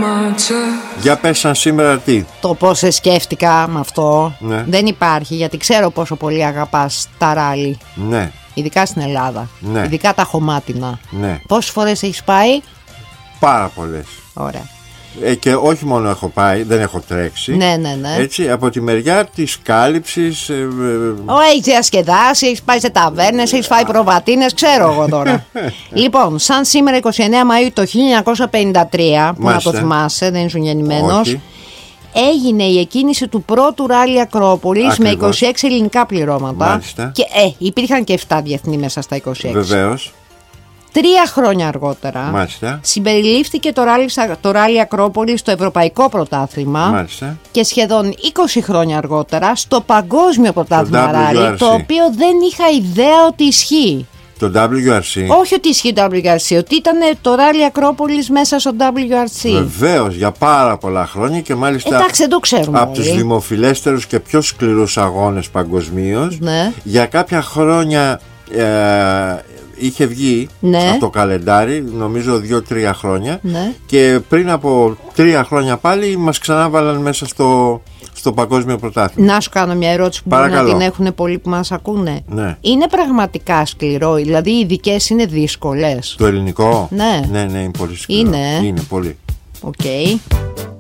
Για πες σαν σήμερα τι. Το πώς σε σκέφτηκα με αυτό, Ναι. δεν υπάρχει, γιατί ξέρω πόσο πολύ αγαπάς τα ράλι. Ναι, Ειδικά στην Ελλάδα. Ναι. Ειδικά τα χωμάτινα. ναι. Πόσες φορές έχεις πάει? Πάρα πολλές. Ωραία. Και όχι μόνο έχω πάει, δεν έχω τρέξει. Ναι, ναι, ναι. Έτσι, από τη μεριά της κάλυψης. Έχεις διασκεδάσει, έχεις πάει σε ταβέρνες, έχεις φάει προβατίνες, ξέρω εγώ τώρα. Λοιπόν, σαν σήμερα 29 Μαΐου το 1953, που να Μάλιστα. το θυμάσαι, δεν ήσουν γεννημένος, Όχι. έγινε η εκκίνηση του πρώτου ράλι Ακρόπολης με Ακριβώς. 26 ελληνικά πληρώματα. Μάλιστα. Και υπήρχαν και 7 διεθνή μέσα στα 26. Βεβαίως. 3 χρόνια αργότερα Μάλιστα. συμπεριλήφθηκε το ράλι Ακρόπολης στο Ευρωπαϊκό Πρωτάθλημα. Μάλιστα. Και σχεδόν 20 χρόνια αργότερα στο Παγκόσμιο Πρωτάθλημα Ράλι, WRC. το οποίο δεν είχα ιδέα ότι ισχύει. Το WRC. Όχι ότι ισχύει το WRC, ότι ήταν το ράλι Ακρόπολης μέσα στο WRC. Βεβαίως, για πάρα πολλά χρόνια και μάλιστα Εντάξει, δεν το ξέρουμε από τους όλοι. δημοφιλέστερους και πιο σκληρούς αγώνες παγκοσμίως. Ναι. Για κάποια χρόνια είχε βγει Ναι. από το καλεντάρι, νομίζω 2-3 χρόνια. Ναι. Και πριν από 3 χρόνια πάλι μας ξανάβαλαν μέσα στο Παγκόσμιο Πρωτάθλημα. Να σου κάνω μια ερώτηση που μπορεί να Παρακαλώ. την έχουν πολλοί που μας ακούνε. Ναι. Είναι πραγματικά σκληρό, δηλαδή οι ειδικές είναι δύσκολες? Το ελληνικό. Ναι. Ναι, είναι πολύ σκληρό. Είναι. Είναι πολύ. Οκ.